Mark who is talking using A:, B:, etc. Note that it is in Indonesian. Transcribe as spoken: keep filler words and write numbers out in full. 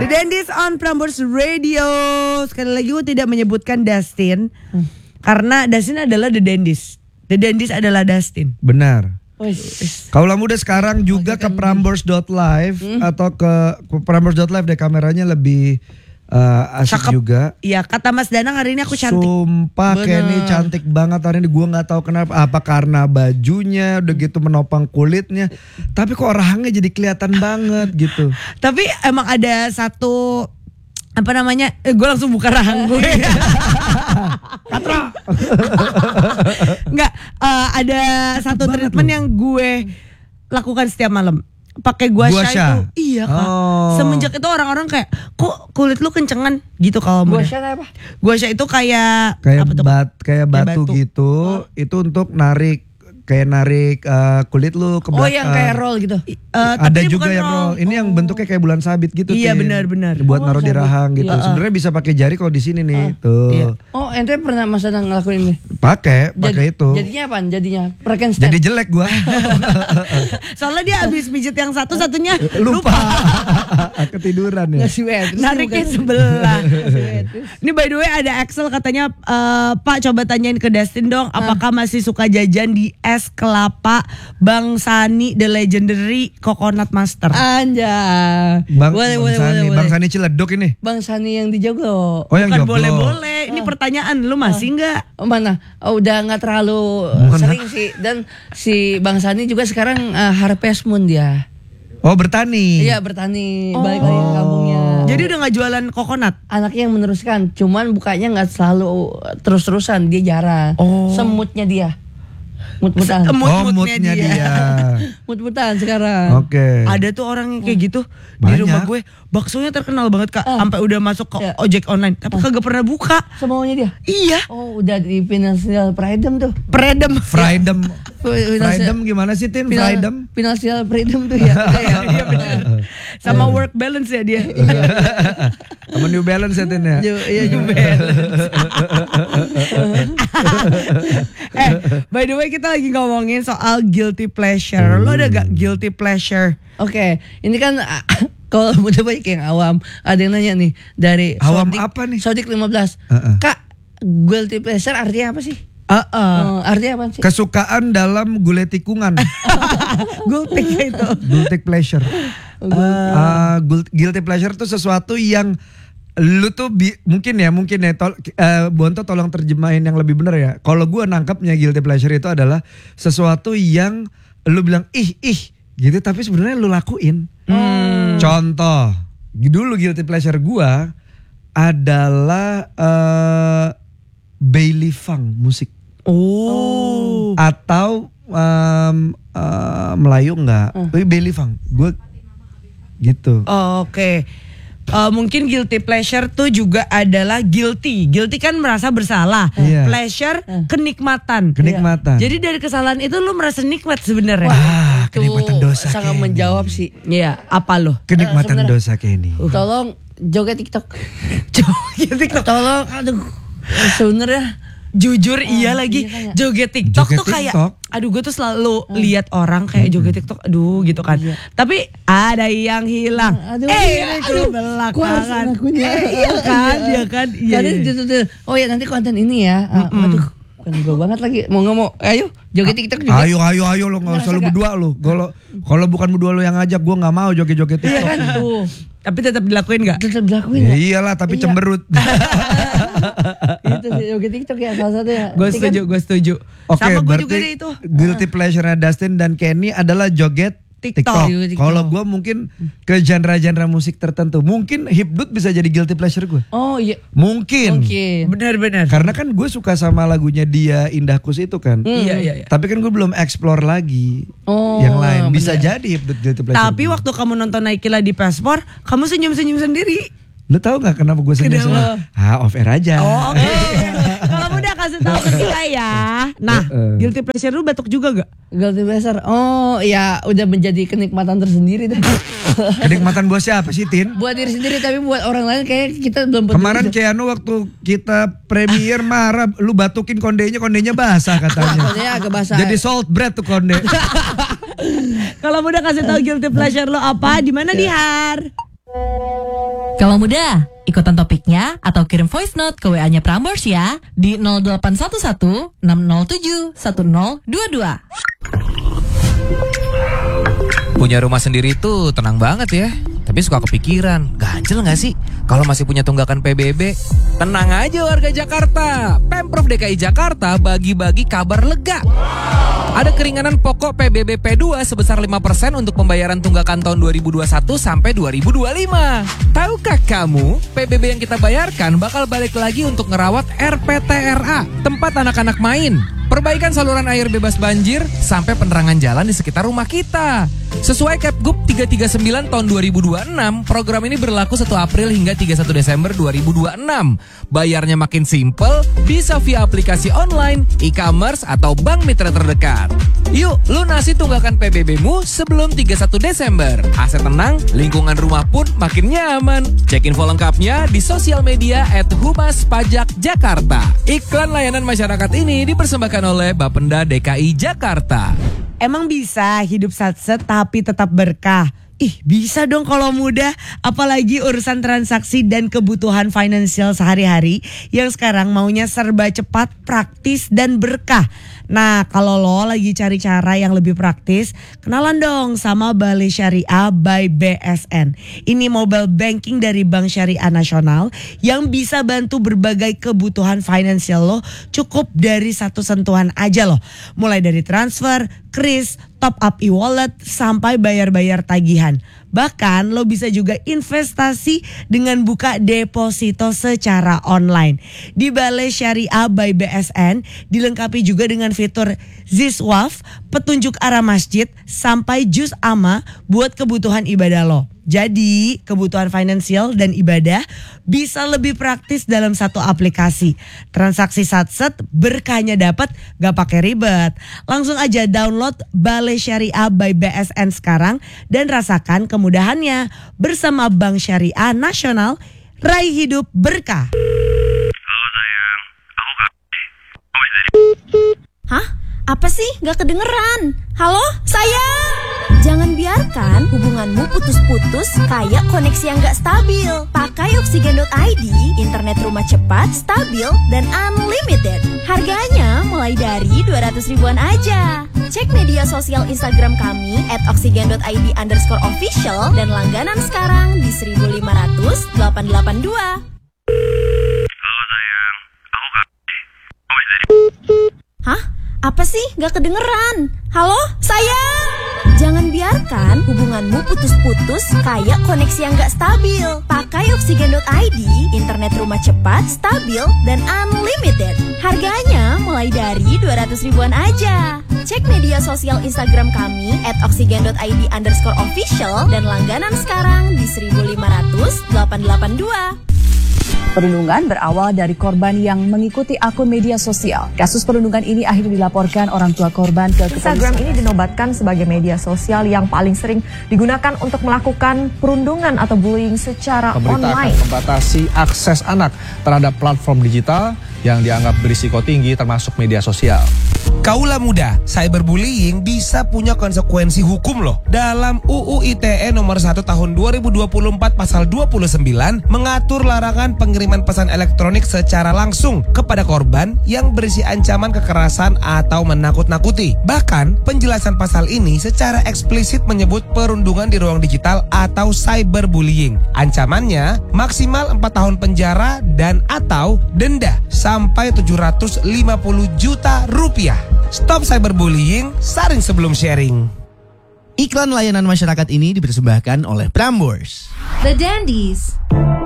A: The Dandies on Prambors Radio. Sekali lagi gue tidak menyebutkan Dustin hmm. karena Dustin adalah The Dandies. The Dandies adalah Dustin.
B: Benar. Kaulah muda sekarang juga ke prambors dot live hmm. atau ke prambors dot live deh, kameranya lebih uh, asik Cakep. juga.
A: Iya, kata Mas Danang hari ini aku cantik.
B: Sumpah Kenny cantik banget hari ini. Gue nggak tahu kenapa, apa karena bajunya udah gitu menopang kulitnya. Tapi kok rahangnya jadi kelihatan banget gitu.
A: Tapi emang ada satu apa namanya? Eh, gue langsung buka rahang gue.
B: Katra.
A: Enggak, uh, ada satu treatment yang gue lakukan setiap malam. Pakai gua sha itu. Iya Kak. Oh. Semenjak itu orang-orang kayak, kok kulit lu kencengan gitu kalau
C: gua sha apa?
A: Gua sha itu kayak
B: kayak
A: apa tuh?
B: Bat, kayak batu, batu gitu. Oh. Itu untuk narik kayak narik uh, kulit lu ke belakang.
C: Oh, yang kayak roll gitu.
A: Uh,
B: ada juga yang roll. roll. Ini oh. yang bentuknya kayak bulan sabit gitu.
A: Iya benar-benar.
B: Buat
C: oh,
B: naruh di rahang gitu.
A: Iya.
B: Sebenarnya bisa pakai jari kalau di sini nih. Uh. Tuh. Iya.
C: Oh, ente pernah Mas Danang ngelakuin ini?
B: Pakai, pakai itu.
C: Jadinya apa? Jadinya Frankenstein.
B: Jadi jelek gua.
A: Soalnya dia habis pijit yang satu, satunya
B: lupa. Ketiduran ya.
A: Nariknya sebelah. Ini by the way ada Axel katanya, uh, Pak coba tanyain ke Dustin dong, apakah masih suka jajan di es kelapa Bang Sani the legendary coconut master.
C: Anjay.
B: Bang,
C: boleh,
B: Bang
C: boleh,
B: Sani,
C: boleh,
B: Bang
C: boleh.
B: Sani Ciledug ini.
C: Bang Sani yang di Joglo.
B: Oh yang
A: Bukan
B: Joglo.
A: boleh-boleh. Ini oh. pertanyaan, lu masih nggak?
C: Oh, mana? Oh, udah nggak terlalu Mana? sering sih. Dan si Bang Sani juga sekarang uh, Harvest Moon dia.
B: Oh bertani.
C: Iya bertani.
A: Oh.
C: Balik lagi ke kampungnya.
A: Jadi udah nggak jualan coconut?
C: Anaknya yang meneruskan. Cuman bukanya nggak selalu terus-terusan. Dia jarang.
A: Oh.
C: Semutnya dia. Mut-mutan.
B: Oh moodnya dia, dia.
C: Mut-mutan sekarang.
B: Oke. Okay.
A: Ada tuh orang yang kayak gitu.
B: Banyak.
A: Di rumah gue baksonya terkenal banget Kak,
C: ah.
A: sampai udah masuk ke
C: ya.
A: ojek online, tapi ah. kagak pernah buka.
C: Semaunya dia?
A: Iya.
C: Oh udah di Financial Freedom tuh.
A: Freedom.
B: Freedom. Freedom gimana sih Tin? Freedom.
C: Financial Freedom tuh ya.
A: Iya benar. Sama work balance ya dia.
B: Sama New Balance ya Tin ya.
A: Iya New Balance. Eh by the way kita lagi ngomongin soal guilty pleasure. Lo ada gak guilty pleasure?
C: Oke, okay. Ini kan kalau udah banyak yang awam, ada yang nanya nih dari
B: awam
C: Sodik,
B: apa nih?
C: Sodik lima belas.
B: Uh-uh.
C: Kak, guilty pleasure artinya apa sih?
A: Uh-uh.
C: Uh, artinya apa sih?
B: Kesukaan dalam gulai tikungan.
A: Guilty itu.
B: Guilty pleasure. Uh, uh, guilty pleasure itu sesuatu yang lu tuh bi- mungkin ya mungkin ya tol- uh, Bonto tolong terjemahin yang lebih benar ya. Kalau gue nangkapnya guilty pleasure itu adalah sesuatu yang lu bilang ih ih gitu tapi sebenarnya lu lakuin. Hmm. Contoh dulu guilty pleasure gue adalah uh, Bailey Funk musik.
A: Oh.
B: Atau um, uh, Melayu enggak? Uh. Bailey Funk gue gitu.
A: Oh, oke. Okay. Uh, mungkin guilty pleasure tuh juga adalah guilty. Guilty kan merasa bersalah.
B: Yeah.
A: Pleasure kenikmatan.
B: Kenikmatan.
A: Jadi dari kesalahan itu lu merasa nikmat sebenarnya.
B: Wah, kenikmatan dosa.
C: Sangat
B: Kenny.
C: menjawab sih.
A: Iya, apa lo?
B: Kenikmatan uh, dosa Kenny.
C: Uh. Tolong joget TikTok.
A: Joget TikTok.
C: Tolong aduh. Sebenarnya
A: jujur oh, iya
C: iya
A: lagi
C: kan ya?
A: joget TikTok
B: joget
A: tuh kayak
B: TikTok.
A: Aduh gue tuh selalu hmm. lihat orang kayak joget TikTok aduh gitu kan. Iya. Tapi ada yang hilang.
C: Aduh,
A: eh
C: iya,
A: aduh belakangan. Eh, iya kan, iya kan. Iya.
C: Iya. Oh ya nanti konten ini ya. Mm-mm. Aduh kan gue banget lagi. Mau nggak mau ayo joget TikTok juga.
B: Ayo ayo ayo lo nggak usah lu berdua lo. Kalau kalau bukan berdua lo yang ngajak gue nggak mau joget-joget TikTok.
C: Iya kan tuh.
A: Tapi tetap dilakuin gak?
C: Tetap dilakuin
B: ya? Iyalah tapi iya. Cemberut.
C: Itu sih joget TikTok ya salah satu ya.
A: Gue setuju, gue setuju.
B: Oke, okay,
A: sama gue juga deh itu.
B: Guilty pleasure-nya Dustin dan Kenny adalah joget TikTok. TikTok. Kalau gue mungkin ke genre-genre musik tertentu, mungkin hipdut bisa jadi guilty pleasure gue.
C: Oh iya.
B: Mungkin.
C: Mungkin.
A: Benar-benar.
B: Karena kan gue suka sama lagunya dia Indah Kus itu kan.
A: Hmm. Iya, iya, iya.
B: Tapi kan gue belum explore lagi
C: oh,
B: yang lain. Bisa
C: bener.
B: jadi hipdut guilty pleasure.
A: Tapi gue. Waktu kamu nonton Naikila di Paspor, kamu senyum-senyum sendiri.
B: Lu tahu nggak kenapa gue senyum? Ah, off air aja.
A: Oh, oke. Okay. Kalau udah kasih tahu ke kita ya. Nah, uh, guilty pleasure lu batuk juga gak?
C: Guilty pleasure. Oh, ya udah menjadi kenikmatan tersendiri deh.
B: Kenikmatan buat siapa sih, Tin?
C: Buat diri sendiri tapi buat orang lain kayak kita belum.
B: Kemarin Keanu waktu kita premier marah, lu batukin kondenya, kondenya basah katanya.
C: Kondenya agak basah.
B: Jadi salt bread tuh konde.
A: Kalau udah kasih tahu guilty pleasure lo apa? Di mana di Har?
D: Kalau mudah, ikutan topiknya atau kirim voice note ke W A-nya Prambors ya di nol delapan satu satu enam nol tujuh satu nol dua dua.
E: Punya rumah sendiri tuh tenang banget ya. Tapi suka kepikiran, ganjel gak sih kalau masih punya tunggakan P B B? Tenang aja warga Jakarta, Pemprov D K I Jakarta bagi-bagi kabar lega. Ada keringanan pokok P B B P dua sebesar lima persen untuk pembayaran tunggakan tahun dua ribu dua puluh satu sampai dua ribu dua puluh lima. Tahukah kamu, P B B yang kita bayarkan bakal balik lagi untuk ngerawat R P T R A, tempat anak-anak main. Perbaikan saluran air bebas banjir sampai penerangan jalan di sekitar rumah kita. Sesuai Kepgub tiga tiga sembilan tahun dua ribu dua puluh enam, program ini berlaku satu April hingga tiga puluh satu Desember dua ribu dua puluh enam. Bayarnya makin simple, bisa via aplikasi online, e-commerce, atau bank mitra terdekat. Yuk, lunasi tunggakan P B B-mu sebelum tiga puluh satu Desember. Aset tenang, lingkungan rumah pun makin nyaman. Cek info lengkapnya di sosial media at Humas Pajak Jakarta. Iklan layanan masyarakat ini dipersembahkan oleh Bapenda D K I Jakarta.
A: Emang bisa hidup satset tapi tetap berkah? Ih, bisa dong kalau mudah, apalagi urusan transaksi dan kebutuhan finansial sehari-hari yang sekarang maunya serba cepat, praktis, dan berkah. Nah, kalau lo lagi cari cara yang lebih praktis, kenalan dong sama Balai Syariah by B S N. Ini mobile banking dari Bank Syariah Nasional yang bisa bantu berbagai kebutuhan finansial lo cukup dari satu sentuhan aja loh. Mulai dari transfer, kris, top up e-wallet, sampai bayar-bayar tagihan. Bahkan lo bisa juga investasi dengan buka deposito secara online. Di Balai Syariah by B S N dilengkapi juga dengan fitur Ziswaf, petunjuk arah masjid, sampai juz amma buat kebutuhan ibadah lo. Jadi kebutuhan finansial dan ibadah bisa lebih praktis dalam satu aplikasi. Transaksi satset, berkahnya dapat, gak pakai ribet. Langsung aja download Balai Syariah by B S N sekarang dan rasakan kemudahannya bersama Bank Syariah Nasional. Raih hidup berkah.
F: Halo sayang, aku Kak. Oh, dari...
G: Hah? Apa sih? Gak kedengeran. Halo, sayang. Jangan biarkan hubunganmu putus-putus kayak koneksi yang gak stabil. Pakai oksigen dot I D, internet rumah cepat, stabil, dan unlimited. Harganya mulai dari dua ratus ribuan aja. Cek media sosial Instagram kami at oksigen dot I D underscore official dan langganan sekarang di seribu lima ratus delapan delapan dua.
F: Halo sayang, aku Kak. Oh, dari...
G: Hah? Apa sih? Gak kedengeran. Halo, sayang. Jangan biarkan hubunganmu putus-putus kayak koneksi yang gak stabil. Pakai oksigen dot I D, internet rumah cepat, stabil, dan unlimited. Harganya mulai dari dua ratus ribuan aja. Cek media sosial Instagram kami at oksigen dot I D underscore official dan langganan sekarang di seribu lima ratus delapan delapan dua.
H: Perundungan berawal dari korban yang mengikuti akun media sosial. Kasus perundungan ini akhirnya dilaporkan orang tua korban ke kepolisian.
I: Instagram ini dinobatkan sebagai media sosial yang paling sering digunakan untuk melakukan perundungan atau bullying secara
J: Pemerintah
I: online.
J: Akan membatasi akses anak terhadap platform digital yang dianggap berisiko tinggi termasuk media sosial.
K: Kaula muda, cyberbullying bisa punya konsekuensi hukum loh. Dalam U U I T E nomor satu tahun dua ribu dua puluh empat pasal dua puluh sembilan mengatur larangan pengiriman pesan elektronik secara langsung kepada korban yang berisi ancaman kekerasan atau menakut-nakuti. Bahkan penjelasan pasal ini secara eksplisit menyebut perundungan di ruang digital atau cyberbullying. Ancamannya maksimal empat tahun penjara dan atau denda sampai tujuh ratus lima puluh juta rupiah. Stop cyberbullying, saring sebelum sharing.
L: Iklan layanan masyarakat ini dipersembahkan oleh Prambors.
M: The Dandies.